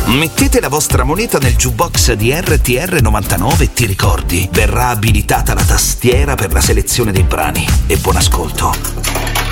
Mettete la vostra moneta nel jukebox di RTR 99 e ti ricordi, verrà abilitata la tastiera per la selezione dei brani. E buon ascolto.